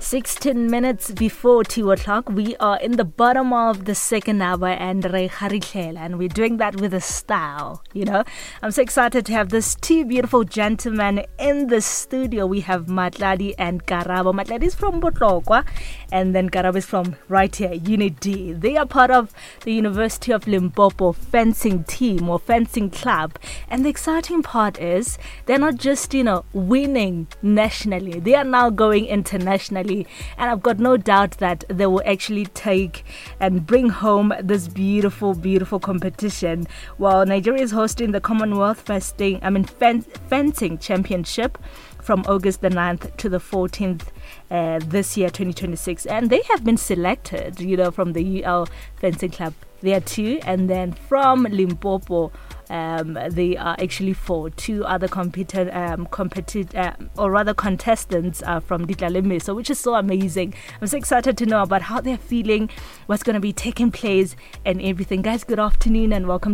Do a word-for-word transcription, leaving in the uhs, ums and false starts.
sixteen minutes before two o'clock, we are in the bottom of the second hour and and we're doing that with a style, you know. I'm so excited to have these two beautiful gentlemen in the studio. We have Matladi and Karabo. Matladi is from Botlokwa and then Karabo is from right here, Unity. They are part of the University of Limpopo fencing team or fencing club. And the exciting part is they're not just, you know, winning nationally. They are now going internationally. And I've got no doubt that they will actually take and bring home this beautiful, beautiful competition. While Nigeria is hosting the Commonwealth Fencing, I mean, fen- Fencing Championship from August the ninth to the fourteenth uh, this year, twenty twenty-six. And they have been selected, you know, from the U L Fencing Club. There are two. And then from Limpopo, Um, they are actually four. Two other competent, um, competed, uh, or rather contestants are from Ditlaleme, so which is so amazing. I'm so excited to know about how they're feeling, what's going to be taking place, and everything. Guys, good afternoon and welcome